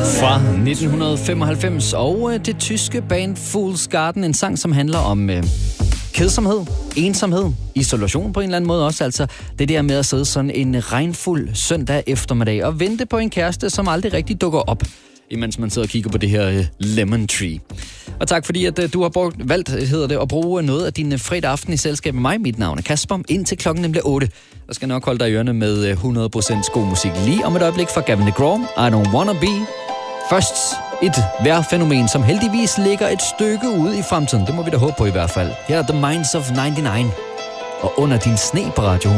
Fra 1995 og det tyske band Fool's Garden, en sang, som handler om kedsomhed, ensomhed, isolation på en eller anden måde også. Altså det der med at sidde sådan en regnfuld søndag eftermiddag og vente på en kæreste, som aldrig rigtig dukker op, imens man sidder og kigger på det her Lemon Tree. Og tak fordi, at du har valgt at bruge noget af din fredag aften i selskab med mig. Mit navn er Kasper. Indtil klokken nemlig 8. Der skal nok holde dig i ørerne med 100% god musik. Lige om et øjeblik fra Gavin DeGraw, I Don't Wanna Be. Først et vejrfænomen, som heldigvis ligger et stykke ude i fremtiden. Det må vi da håbe på i hvert fald. Her er The Minds of 99. Og under din sne på Radio